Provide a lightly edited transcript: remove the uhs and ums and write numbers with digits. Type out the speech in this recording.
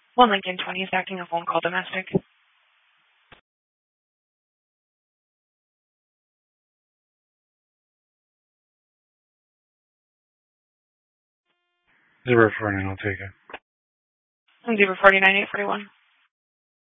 1 Lincoln 20 is acting a phone call domestic. 049, I'll take it. 049 841.